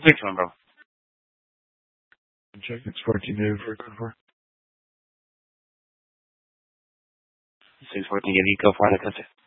Which one, bro? Check. It's 14 days for code for. 614, give you code for the customer.